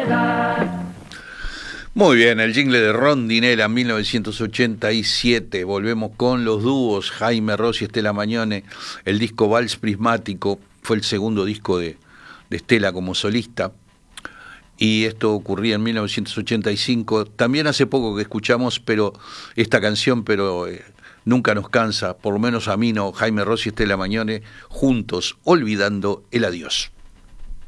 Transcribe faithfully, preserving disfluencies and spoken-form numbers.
soledad. Muy bien, el jingle de Rondinela, mil novecientos ochenta y siete. Volvemos con los dúos, Jaime Ross y Estela Mañone. El disco Vals Prismático fue el segundo disco de, de Estela como solista. Y esto ocurría en mil novecientos ochenta y cinco. También hace poco que escuchamos pero esta canción, pero eh, nunca nos cansa, por lo menos a mí no, Jaime Ross y Estela Mañone, juntos, olvidando el adiós.